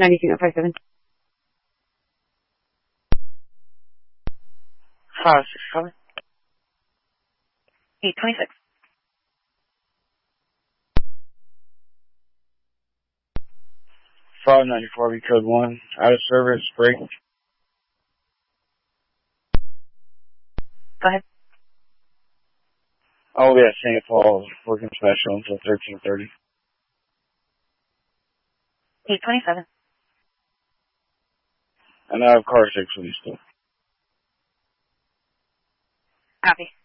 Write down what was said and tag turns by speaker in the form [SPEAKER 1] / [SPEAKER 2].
[SPEAKER 1] 92.57.
[SPEAKER 2] 567.
[SPEAKER 1] 826.
[SPEAKER 3] 594, be code 1. Out of service, break.
[SPEAKER 1] Go ahead.
[SPEAKER 3] I'll be at St. Paul's, working special until 13:30.
[SPEAKER 1] 827.
[SPEAKER 3] And I have car 6 with you still.
[SPEAKER 1] Copy.